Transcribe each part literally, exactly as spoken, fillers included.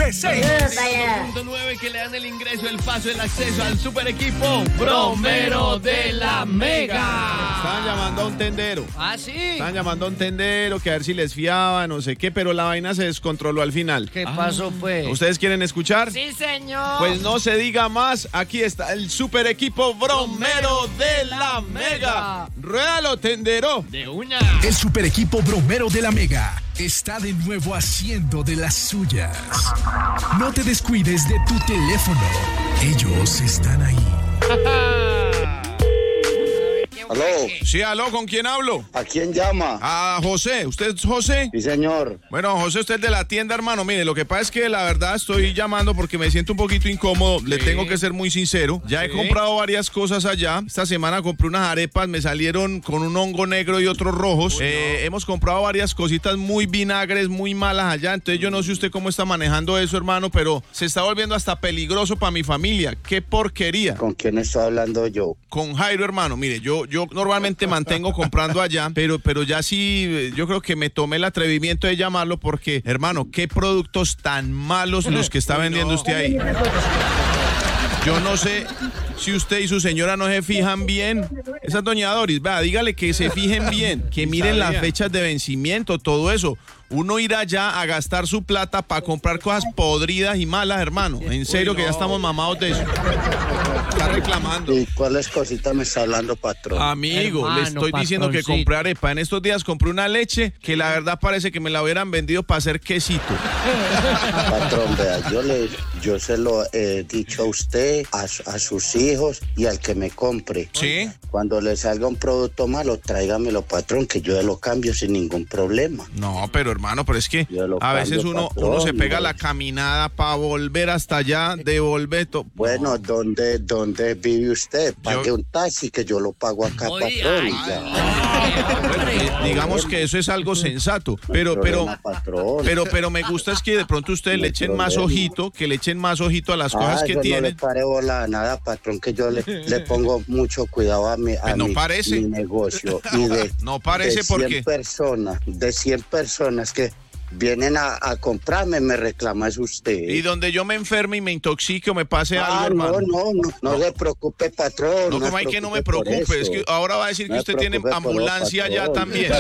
seis. punto nueve que le dan el ingreso, el paso, el acceso al super equipo bromero de la Mega. Estaban llamando a un tendero. ¿Ah, sí? Estaban llamando a un tendero que a ver si les fiaba, no sé qué, pero la vaina se descontroló al final. ¿Qué pasó, pues? ¿Ustedes quieren escuchar? Sí, señor. Pues no se diga más, aquí está el super equipo bromero de la Mega. Ruédalo, tendero. De una. El super equipo bromero de la Mega está de nuevo haciendo de las suyas. No te descuides de tu teléfono. Ellos están ahí. ¿Aló? Sí, aló, ¿con quién hablo? ¿A quién llama? A José. ¿Usted es José? Sí, señor. Bueno, José, usted es de la tienda, hermano. Mire, lo que pasa es que la verdad estoy llamando porque me siento un poquito incómodo. Le Sí. tengo que ser muy sincero. Ya he Sí. comprado varias cosas allá. Esta semana compré unas arepas, me salieron con un hongo negro y otros rojos. Eh, hemos comprado varias cositas muy vinagres, muy malas allá. Entonces yo no sé usted cómo está manejando eso, hermano, pero se está volviendo hasta peligroso para mi familia. ¡Qué porquería! ¿Con quién estoy hablando yo? Con Jairo, hermano. Mire, yo, yo normalmente mantengo comprando allá, pero, pero ya sí, eh, yo creo que me tomé el atrevimiento de llamarlo porque, hermano, qué productos tan malos los que está vendiendo usted ahí. Yo no sé si usted y su señora no se fijan bien. Esa doña Doris, vea, dígale que se fijen bien, que miren las fechas de vencimiento, todo eso. Uno irá allá a gastar su plata para comprar cosas podridas y malas, hermano. En serio que ya estamos mamados de eso. Está reclamando. ¿Y cuáles cositas me está hablando, patrón? Amigo, Hermano, le estoy diciendo que patroncito. compré arepa. En estos días compré una leche que la verdad parece que me la hubieran vendido para hacer quesito. Patrón, vea, yo le, yo se lo he dicho a usted, a, su- a sus hijos y al que me compre. ¿Sí? Cuando le salga un producto malo, tráigamelo, patrón, que yo lo cambio sin ningún problema. No, pero hermano, pero es que Yo lo a veces cambio, uno, patrón, uno se pega no. la caminada para volver hasta allá, devolver todo. Bueno, ¿dónde, dónde vive usted? Pague Yo- un taxi que yo lo pago acá, Oye, patrón. ay, y ya. Bueno, eh, digamos que eso es algo sensato, pero, No hay pero, problema, patrón. pero, pero me gusta es que de pronto ustedes No le hay echen más problema. ojito, que le echen más ojito a las cosas Ah, que yo no le tienen. pare bola a nada, patrón, que yo le, le pongo mucho cuidado a mi, a Pues no mi, parece. mi negocio. Y de, No parece de cien porque- personas, de cien personas que vienen a, a comprarme, me reclama es usted. Y donde yo me enferme y me intoxique o me pase algo, Ah, hermano. no, no, no, no se preocupe, patrón. No, como hay que no me por preocupe, es eso. que ahora va a decir que No usted se tiene preocupe por lo, ambulancia allá patrón. también.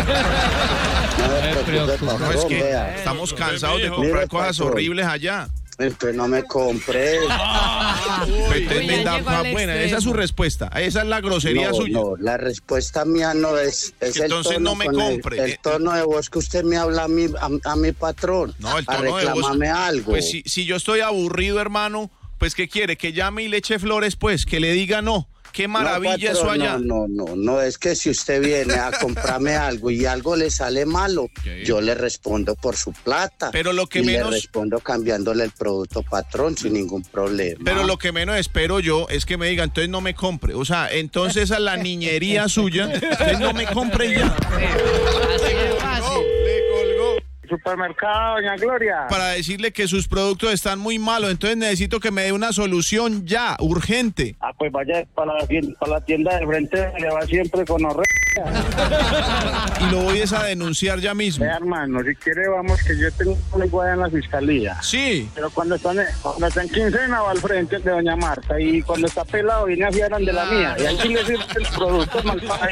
No se preocupe, patrón, No, es que vea. estamos cansados de Mire, comprar cosas patrón. horribles allá. Entonces no me compre. Entonces, Uy, me ya da- llegó al buena, extremo. esa es su respuesta. Esa es la grosería No, suya. no, la respuesta mía no es, es el Entonces tono no me con el- compre. El, tono de voz que usted me habla a mi, a, a mi patrón. No, el a tono de voz. reclamarme algo. Pues si, si yo estoy aburrido, hermano, pues ¿qué quiere? Que llame y le eche flores, pues, que le diga no. Qué maravilla no, eso patrón, allá. No, no, no, no, es que si usted viene a comprarme algo y algo le sale malo, yo le respondo por su plata. Pero lo que y menos- le respondo cambiándole el producto, patrón, sin ningún problema. Pero lo que menos espero yo es que me diga, entonces no me compre. O sea, entonces esa es la niñería suya. Entonces no me compre ya. Así de fácil. Le colgó. Supermercado, doña Gloria. Para decirle que sus productos están muy malos, entonces necesito que me dé una solución ya, urgente. Ah, pues vaya para la tienda, para la tienda del frente, le va siempre con horror. Y lo voy es a denunciar ya mismo. Vea, hermano, si quiere vamos que yo tengo una igual en la fiscalía. Sí. Pero cuando están, cuando está en quincena va al frente de doña Marta y cuando está pelado viene a fiar de la mía. Y aquí le sirve el producto mal para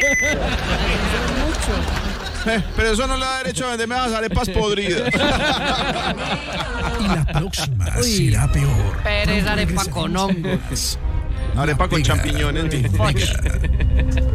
Eh, pero eso no le da derecho a venderme las arepas podridas. Y la próxima será peor. Pero es arepa con hongos. hongos. Arepa con champiñones. Mega.